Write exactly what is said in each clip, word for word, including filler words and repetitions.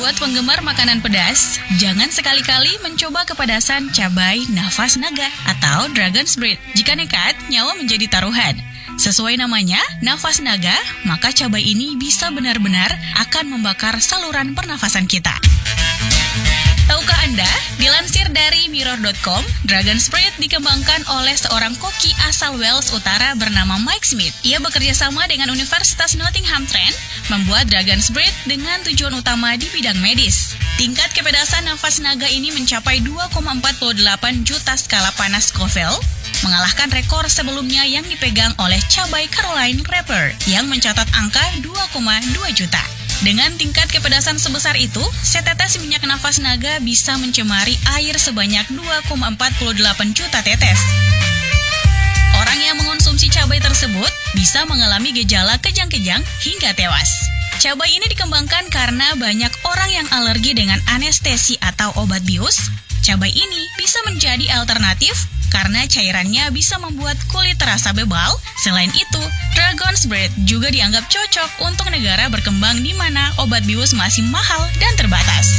Buat penggemar makanan pedas, jangan sekali-kali mencoba kepedasan cabai nafas naga atau Dragon's Breath. Jika nekat, nyawa menjadi taruhan. Sesuai namanya, nafas naga, maka cabai ini bisa benar-benar akan membakar saluran pernafasan kita. Tahukah Anda, dilansir dari mirror dot com, Dragon's Breath dikembangkan oleh seorang koki asal Wales Utara bernama Mike Smith. Ia bekerja sama dengan Universitas Nottingham Trent, membuat Dragon's Breath dengan tujuan utama di bidang medis. Tingkat kepedasan nafas naga ini mencapai dua koma empat delapan juta skala panas Scoville, mengalahkan rekor sebelumnya yang dipegang oleh cabai Carolina Reaper yang mencatat angka dua koma dua juta. Dengan tingkat kepedasan sebesar itu, setetes minyak nafas naga bisa mencemari air sebanyak dua koma empat delapan juta tetes. Orang yang mengonsumsi cabai tersebut bisa mengalami gejala kejang-kejang hingga tewas. Cabai ini dikembangkan karena banyak orang yang alergi dengan anestesi atau obat bius. Cabai ini bisa menjadi alternatif karena cairannya bisa membuat kulit terasa bebal. Selain itu, Dragon's Breath juga dianggap cocok untuk negara berkembang di mana obat bius masih mahal dan terbatas.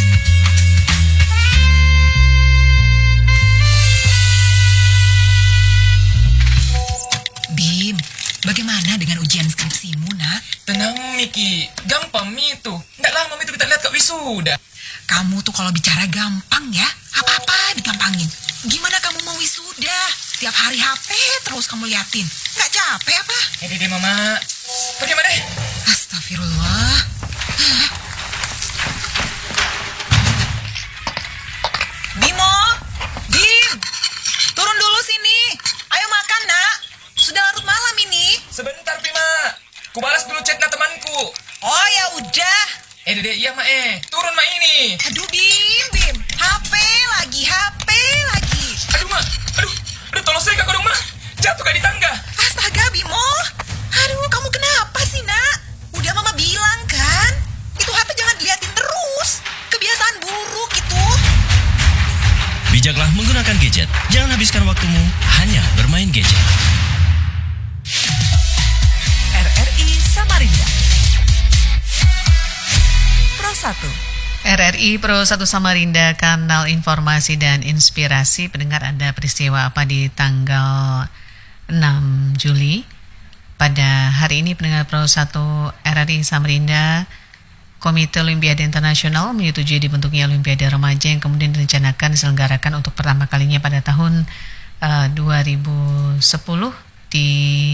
Bim, bagaimana dengan ujian skripsimu, nak? Tenang, Miki. Gampang, Mi itu. Nggak lama Mi itu kita lihat ke wisuda. Kamu tuh kalau bicara gampang ya, apa-apa digampangin. Gimana kamu mau wisuda? Tiap hari H P terus kamu liatin. Nggak capek apa? Eh, deh, Mama. Bagaimana deh? Astagfirullah. Bimo, Bim, turun dulu sini. Ayo makan, nak. Sudah larut malam ini. Sebentar, Bima. Ku balas dulu chatnya temanku. Oh ya udah. Eh, Dede, iya, Ma, eh. Turun, Ma, ini. Aduh, Bim, Bim. H P lagi, H P lagi. Aduh, Ma. Aduh. Aduh, tolong saya kak dong, Ma. Jatuh kak di tangga. Astaga, Bimo. Aduh, kamu kenapa sih, nak? Udah Mama bilang kan? Itu H P jangan diliatin terus. Kebiasaan buruk itu. Bijaklah menggunakan gadget. Jangan habiskan waktumu hanya bermain gadget. R R I Samarinda Pro satu R R I Pro satu Samarinda, kanal informasi dan inspirasi. Pendengar, ada peristiwa apa di tanggal enam Juli? Pada hari ini pendengar Pro satu R R I Samarinda, Komite Olimpiade Internasional menyetujui dibentuknya Olimpiade Remaja yang kemudian direncanakan diselenggarakan untuk pertama kalinya pada tahun uh, dua ribu sepuluh di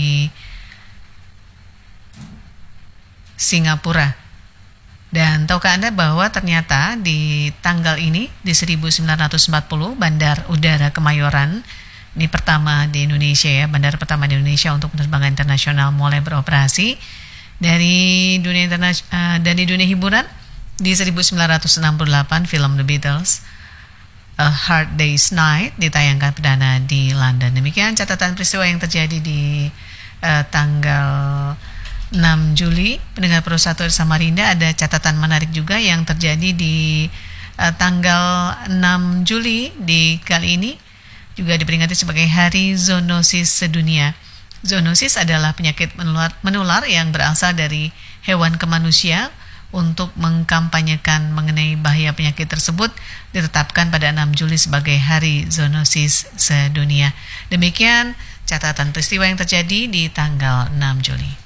Singapura. Dan tahukah Anda bahwa ternyata di tanggal ini, di seribu sembilan ratus empat puluh, Bandar Udara Kemayoran, ini pertama di Indonesia ya, bandara pertama di Indonesia untuk penerbangan internasional mulai beroperasi. Dari dunia internas- uh, dari dunia hiburan, di seribu sembilan ratus enam puluh delapan film The Beatles, A Hard Day's Night, ditayangkan perdana di London. Demikian catatan peristiwa yang terjadi di uh, tanggal enam Juli. Pendengar Pro satu Samarinda, ada catatan menarik juga yang terjadi di uh, tanggal enam Juli di kali ini juga diperingati sebagai Hari Zoonosis Sedunia. Zoonosis adalah penyakit menular, menular yang berasal dari hewan ke manusia. Untuk mengkampanyekan mengenai bahaya penyakit tersebut, ditetapkan pada enam Juli sebagai Hari Zoonosis Sedunia. Demikian catatan peristiwa yang terjadi di tanggal enam Juli.